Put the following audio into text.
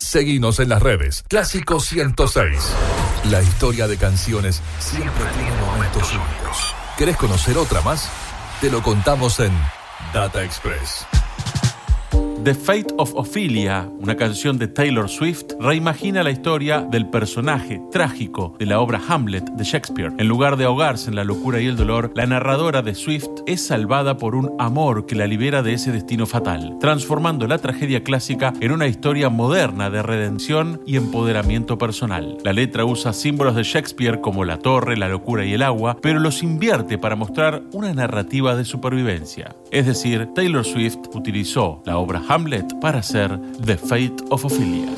Seguinos en las redes. Clásico 106. La historia de canciones siempre tiene momentos únicos. ¿Querés conocer otra más? Te lo contamos en Data Express. The Fate of Ophelia, una canción de Taylor Swift, reimagina la historia del personaje trágico de la obra Hamlet de Shakespeare. En lugar de ahogarse en la locura y el dolor, la narradora de Swift es salvada por un amor que la libera de ese destino fatal, transformando la tragedia clásica en una historia moderna de redención y empoderamiento personal. La letra usa símbolos de Shakespeare como la torre, la locura y el agua, pero los invierte para mostrar una narrativa de supervivencia. Es decir, Taylor Swift utilizó la obra Hamlet para hacer The Fate of Ophelia.